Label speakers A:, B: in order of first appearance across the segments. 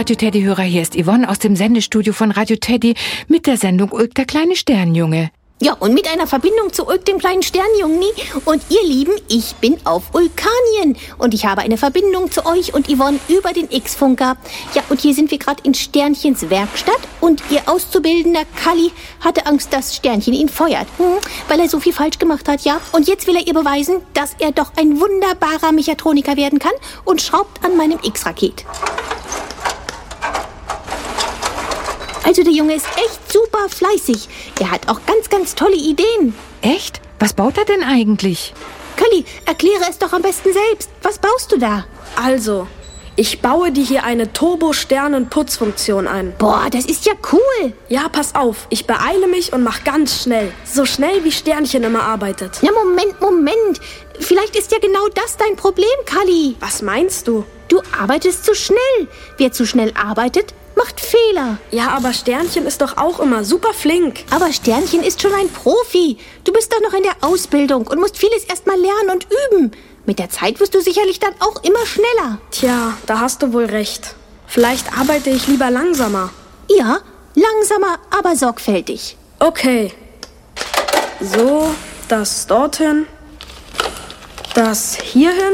A: Radio Teddy-Hörer, hier ist Yvonne aus dem Sendestudio von Radio Teddy mit der Sendung Ulk, der kleine Sternjunge.
B: Ja, und mit einer Verbindung zu Ulk, dem kleinen Sternjungen. Und ihr Lieben, ich bin auf Ulkanien und ich habe eine Verbindung zu euch und Yvonne über den X-Funker. Ja, und hier sind wir gerade in Sternchens Werkstatt und ihr Auszubildender Kalli hatte Angst, dass Sternchen ihn feuert, weil er so viel falsch gemacht hat, ja. Und jetzt will er ihr beweisen, dass er doch ein wunderbarer Mechatroniker werden kann und schraubt an meinem X-Raket. Also der Junge ist echt super fleißig. Er hat auch ganz, ganz tolle Ideen.
A: Echt? Was baut er denn eigentlich?
B: Kalli, erkläre es doch am besten selbst. Was baust du da?
C: Also, ich baue dir hier eine Turbo-Sternen-Putzfunktion ein.
B: Boah, das ist ja cool.
C: Ja, pass auf. Ich beeile mich und mach ganz schnell. So schnell, wie Sternchen immer arbeitet.
B: Na, Moment. Vielleicht ist ja genau das dein Problem, Kalli.
C: Was meinst du?
B: Du arbeitest zu schnell. Wer zu schnell arbeitet, macht Fehler.
C: Ja, aber Sternchen ist doch auch immer super flink.
B: Aber Sternchen ist schon ein Profi. Du bist doch noch in der Ausbildung und musst vieles erst mal lernen und üben. Mit der Zeit wirst du sicherlich dann auch immer schneller.
C: Tja, da hast du wohl recht. Vielleicht arbeite ich lieber langsamer.
B: Ja, langsamer, aber sorgfältig.
C: Okay. So, das dorthin. Das hierhin.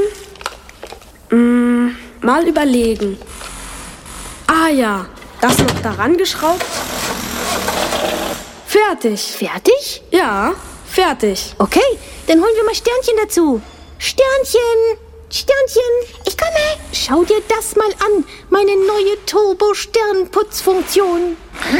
C: Mal überlegen. Ah ja, das noch daran geschraubt. Fertig.
B: Fertig?
C: Ja, fertig.
B: Okay, dann holen wir mal Sternchen dazu. Sternchen, ich komme. Schau dir das mal an, meine neue Turbo-Sternputzfunktion.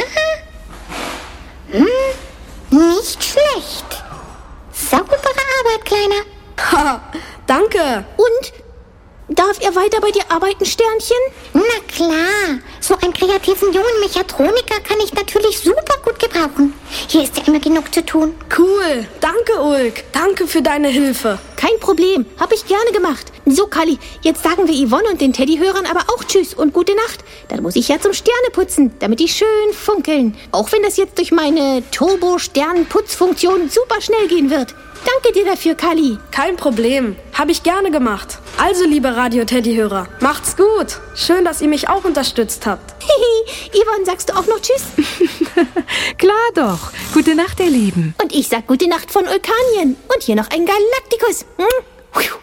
D: Nicht schlecht. Saubere Arbeit, Kleiner.
C: Ha, danke.
B: Und? Darf er weiter bei dir arbeiten, Sternchen?
D: Na klar, so einen kreativen jungen Mechatroniker kann ich natürlich super gut gebrauchen. Hier ist ja immer genug zu tun.
C: Cool, danke Ulk. Danke für deine Hilfe.
B: Kein Problem, hab ich gerne gemacht. So, Kalli, jetzt sagen wir Yvonne und den Teddyhörern aber auch Tschüss und gute Nacht. Dann muss ich ja zum Sterneputzen, damit die schön funkeln. Auch wenn das jetzt durch meine Turbo-Sternputzfunktion super schnell gehen wird. Danke dir dafür, Kalli.
C: Kein Problem, habe ich gerne gemacht. Also, liebe Radio-Teddy-Hörer, macht's gut. Schön, dass ihr mich auch unterstützt habt.
B: Yvonne, sagst du auch noch Tschüss?
A: Klar doch. Gute Nacht, ihr Lieben.
B: Und ich sag gute Nacht von Ulkanien. Und hier noch ein Galaktikus.